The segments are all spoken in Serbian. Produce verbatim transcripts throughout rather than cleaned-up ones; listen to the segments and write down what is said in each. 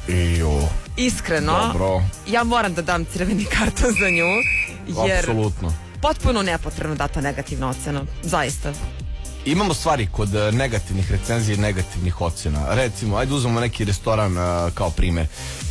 Ijo. Iskreno, dobro. Ja moram da dam crveni karton za nju, jer apsolutno potpuno nepotrebno data negativna ocena, zaista. Imamo stvari kod negativnih recenzija i negativnih ocena. Recimo, ajde uzmemo neki restoran uh, kao primer.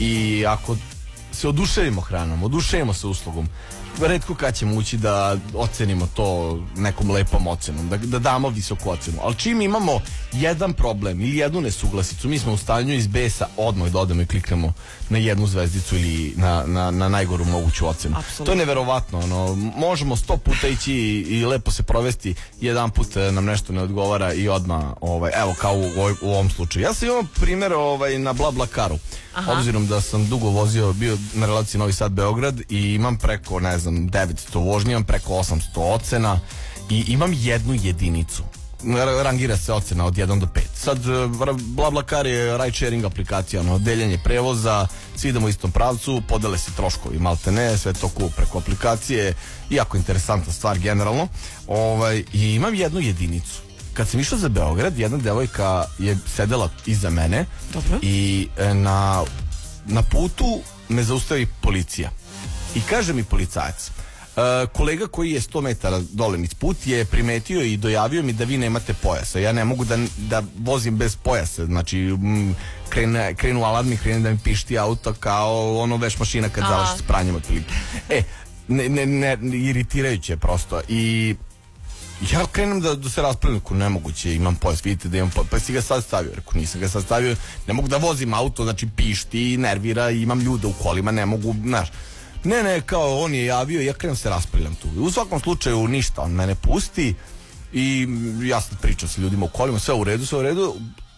I ako se oduševimo hranom, oduševimo se uslugom, retko kad ćemo ući da ocenimo to nekom lepom ocenom, da, da damo visoku ocenu. Ali čim imamo jedan problem ili jednu nesuglasicu, mi smo u stanju iz besa odmah da odemo i kliknemo na jednu zvezdicu ili na, na, na najgoru moguću ocenu. Absolutno. To je neverovatno. Ono, možemo sto puta ići i, i lepo se provesti, jedan put nam nešto ne odgovara i odmah, ovaj, evo kao u, u ovom slučaju. Ja sam imao primjer ovaj, na BlaBlaCaru. Aha. Obzirom da sam dugo vozio, bio na relaciji Novi Sad-Beograd i imam preko, ne znam, devetsto vožnji, imam preko osamsto ocena i imam jednu jedinicu. Rangira se ocena od jedan do pet. Sad, BlaBlaCar je ride sharing aplikacija, ono, deljenje prevoza, svi idemo u istom pravcu, podele se troškovi, malte ne, sve to kup preko aplikacije, jako interesantna stvar generalno. Ovaj, i imam jednu jedinicu. Kad sam išao za Beograd, jedna devojka je sedela iza mene. Dobro. I na, na putu me zaustavi policija. I kaže mi policajac, Uh, kolega koji je sto metara dole niz put je primetio i dojavio mi da vi nemate pojasa. Ja ne mogu da, da vozim bez pojasa. Znači, m, krene, krenu alarmi, krene da mi pišti auto kao ono veš mašina kad završi s pranjem otprilike. E, ne, ne, ne, iritirajuće je prosto. I ja krenem da, da se raspravljam, ako nemoguće, imam pojas, vidite da imam pojas, pa si ga sad stavio, rekao nisam ga sad stavio, ne mogu da vozim auto, znači pišti, nervira, imam ljude u kolima, ne mogu, znaš. Ne, ne, kao on je javio i ja krenem se raspravljam tu. U svakom slučaju ništa, on mene pusti i ja sam pričao sa ljudima u kolima, sve u redu, sve u redu.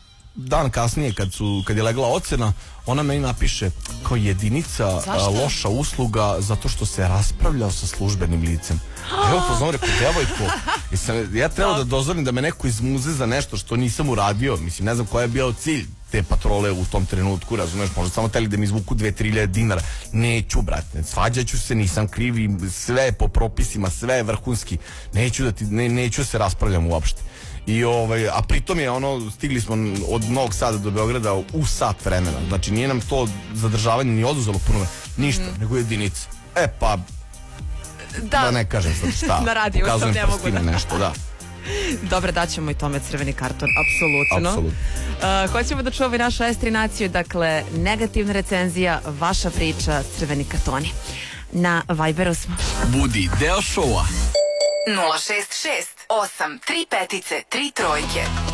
Dan kasnije kad, su, kad je legla ocena, ona meni napiše kao jedinica a, loša usluga zato što se raspravljao sa službenim licem. Evo poznam, rekao, devojko, sam, ja trebao da dozvolim da me neko izmuze za nešto što nisam uradio. Mislim, ne znam koja je bio cilj te patrole u tom trenutku, razumeš, možda samo teli da mi izvuku dve, tri hiljade dinara. Neću, brate, svađaću se, nisam krivi, sve po propisima, sve vrhunski. Neću da ti, ne, neću da se raspravljam uopšte. I ovaj, a pritom je ono, stigli smo od Novog Sada do Beograda u sat vremena. Znači nije nam to zadržavanje ni oduzelo puno, ništa, mm. nego jedinice. E pa, da, da ne kažem sad šta, na radiju sam ne mogu da. Nešto, da. Dobro, daćemo i tome crveni karton, apsolutno. Apsolutno. Uh, hoćemo da čuvamo našu estri naciju, dakle, negativna recenzija, vaša priča, crveni kartoni. Na Viberu smo. Budi deo šova. nula šest šest osam tri petice tri trojke.